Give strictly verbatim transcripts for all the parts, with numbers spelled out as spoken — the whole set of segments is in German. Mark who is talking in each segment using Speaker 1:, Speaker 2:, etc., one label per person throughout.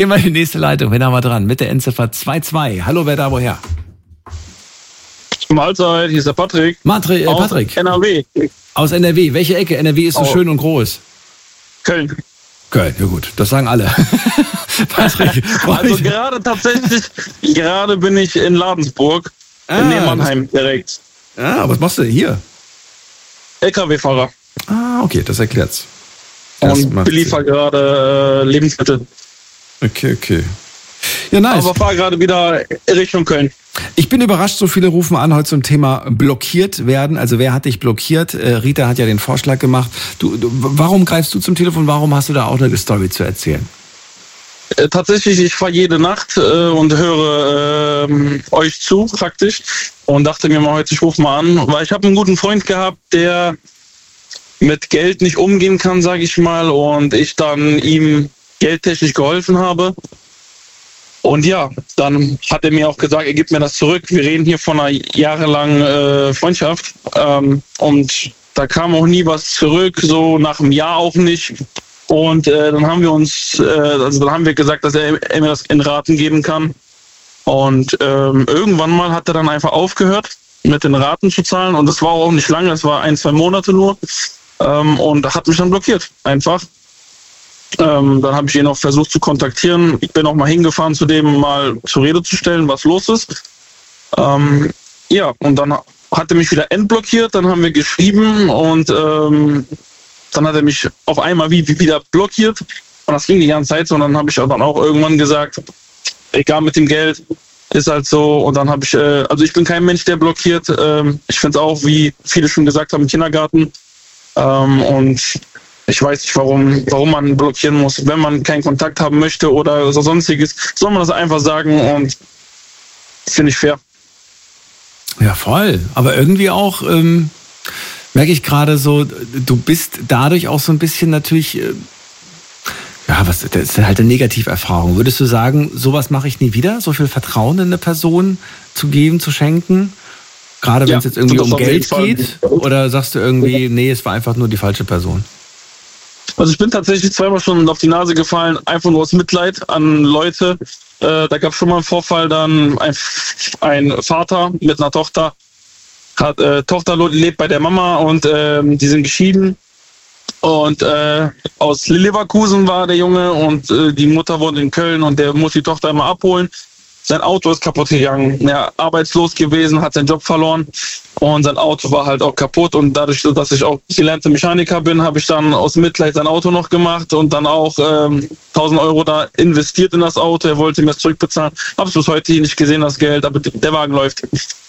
Speaker 1: Gehen wir in die nächste Leitung. Wen haben wir dran? Mit der Endziffer zwei zwei. Hallo, wer da woher?
Speaker 2: Mahlzeit, hier ist der Patrick.
Speaker 1: Matri- äh,
Speaker 2: aus
Speaker 1: Patrick.
Speaker 2: N R W.
Speaker 1: Aus N R W. Welche Ecke? N R W ist so
Speaker 2: oh.
Speaker 1: schön und groß.
Speaker 2: Köln.
Speaker 1: Köln, ja gut, das sagen alle. Patrick,
Speaker 2: also gerade tatsächlich, gerade bin ich in Ladensburg, ah, in Neumannheim direkt.
Speaker 1: Ah, was machst du denn hier?
Speaker 2: L K W-Fahrer.
Speaker 1: Ah, okay, das erklärt's. Das
Speaker 2: und beliefer gerade äh, Lebensmittel.
Speaker 1: Okay, okay. Ja, nice.
Speaker 2: Aber fahr gerade wieder Richtung Köln.
Speaker 1: Ich bin überrascht, so viele rufen an heute zum Thema blockiert werden. Also wer hat dich blockiert? Äh, Rita hat ja den Vorschlag gemacht. Du, du, warum greifst du zum Telefon? Warum hast du da auch eine Story zu erzählen?
Speaker 2: Äh, tatsächlich, ich fahre jede Nacht äh, und höre äh, euch zu praktisch und dachte mir mal heute, ich rufe mal an, weil ich habe einen guten Freund gehabt, der mit Geld nicht umgehen kann, sage ich mal, und ich dann ihm geldtechnisch geholfen habe. Und ja, dann hat er mir auch gesagt, er gibt mir das zurück. Wir reden hier von einer jahrelangen äh, Freundschaft. Ähm, und da kam auch nie was zurück, so nach einem Jahr auch nicht. Und äh, dann haben wir uns, äh, also dann haben wir gesagt, dass er, er mir das in Raten geben kann. Und ähm, irgendwann mal hat er dann einfach aufgehört, mit den Raten zu zahlen. Und das war auch nicht lange, das war ein, zwei Monate nur. Ähm, und hat mich dann blockiert, einfach. Ähm, dann habe ich ihn auch versucht zu kontaktieren. Ich bin auch mal hingefahren, zu dem mal zur Rede zu stellen, was los ist. Ähm, ja, und dann hat er mich wieder entblockiert, dann haben wir geschrieben und ähm, dann hat er mich auf einmal wie, wie wieder blockiert. Und das ging die ganze Zeit so. Und dann habe ich auch dann auch irgendwann gesagt, egal mit dem Geld, ist halt so. Und dann habe ich, äh, also ich bin kein Mensch, der blockiert. Ähm, ich finde es auch, wie viele schon gesagt haben, im Kindergarten. Ähm, und ich weiß nicht, warum, warum man blockieren muss. Wenn man keinen Kontakt haben möchte oder so sonstiges, soll man das einfach sagen und finde ich fair.
Speaker 1: Ja, voll. Aber irgendwie auch, ähm, merke ich gerade so, du bist dadurch auch so ein bisschen natürlich, äh, ja, was, das ist halt eine Negativerfahrung. Würdest du sagen, sowas mache ich nie wieder? So viel Vertrauen in eine Person zu geben, zu schenken? Gerade wenn es ja, jetzt irgendwie um Geld geht? Oder sagst du irgendwie, nee, es war einfach nur die falsche Person?
Speaker 2: Also ich bin tatsächlich zweimal schon auf die Nase gefallen, einfach nur aus Mitleid an Leute. Äh, da gab es schon mal einen Vorfall, dann ein, ein Vater mit einer Tochter, hat äh, Tochter lebt bei der Mama und äh, die sind geschieden. Und äh, aus Leverkusen war der Junge und äh, die Mutter wohnt in Köln und der muss die Tochter immer abholen. Sein Auto ist kaputt gegangen. Er ist arbeitslos gewesen, hat seinen Job verloren und sein Auto war halt auch kaputt. Und dadurch, dass ich auch gelernter Mechaniker bin, habe ich dann aus Mitleid sein Auto noch gemacht und dann auch ähm, tausend Euro da investiert in das Auto. Er wollte mir das zurückbezahlen. Habe es bis heute nicht gesehen, das Geld, aber der Wagen läuft.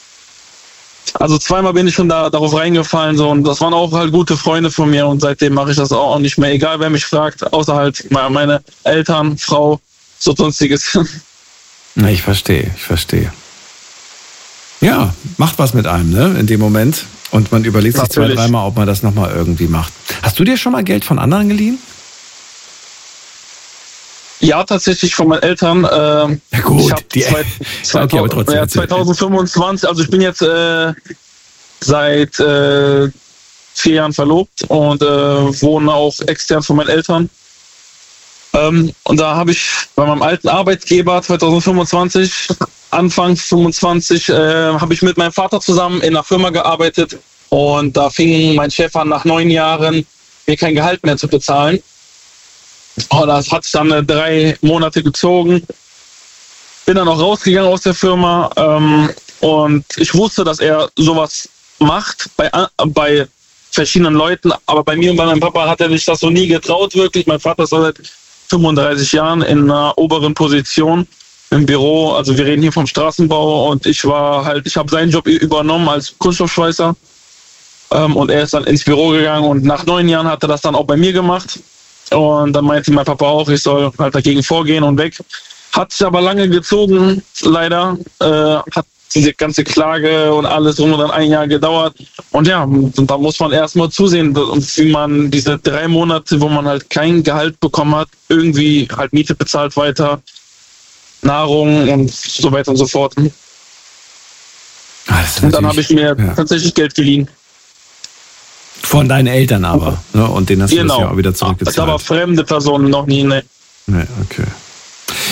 Speaker 2: Also zweimal bin ich schon da darauf reingefallen so und das waren auch halt gute Freunde von mir und seitdem mache ich das auch nicht mehr. Egal, wer mich fragt, außer halt meine Eltern, Frau, so sonstiges.
Speaker 1: Na, ich verstehe, ich verstehe. Ja, macht was mit einem, ne, in dem Moment. Und man überlegt sich zwei, dreimal, ob man das nochmal irgendwie macht. Hast du dir schon mal Geld von anderen geliehen?
Speaker 2: Ja, tatsächlich von meinen Eltern. Äh,
Speaker 1: ja gut,
Speaker 2: ich hab
Speaker 1: die
Speaker 2: zwei, zwei, okay, aber trotzdem. Ja, zwanzig fünfundzwanzig, also ich bin jetzt äh, seit äh, vier Jahren verlobt und äh, wohne auch extern von meinen Eltern. Ähm, und da habe ich bei meinem alten Arbeitgeber zwanzig fünfundzwanzig, Anfang fünfundzwanzig, äh, habe ich mit meinem Vater zusammen in einer Firma gearbeitet und da fing mein Chef an, nach neun Jahren mir kein Gehalt mehr zu bezahlen. Und das hat sich dann äh, drei Monate gezogen. Bin dann auch rausgegangen aus der Firma ähm, und ich wusste, dass er sowas macht bei, bei verschiedenen Leuten, aber bei mir und bei meinem Papa hat er sich das so nie getraut, wirklich. Mein Vater ist seit fünfunddreißig Jahren in einer oberen Position im Büro, also wir reden hier vom Straßenbau und ich war halt, ich habe seinen Job übernommen als Kunststoffschweißer ähm, und er ist dann ins Büro gegangen und nach neun Jahren hat er das dann auch bei mir gemacht und dann meinte mein Papa auch, ich soll halt dagegen vorgehen und weg. Hat sich aber lange gezogen, leider, äh, hat diese ganze Klage und alles rum und dann ein Jahr gedauert. Und ja, und da muss man erstmal zusehen, wie man diese drei Monate, wo man halt kein Gehalt bekommen hat, irgendwie halt Miete bezahlt weiter, Nahrung und so weiter und so fort.
Speaker 1: Ah,
Speaker 2: und dann habe ich mir ja. tatsächlich Geld geliehen.
Speaker 1: Von deinen Eltern aber, ne? Und denen hast du
Speaker 2: genau.
Speaker 1: das ja auch wieder zurückgezahlt.
Speaker 2: Das aber fremde Personen noch nie, ne.
Speaker 1: Nee, okay.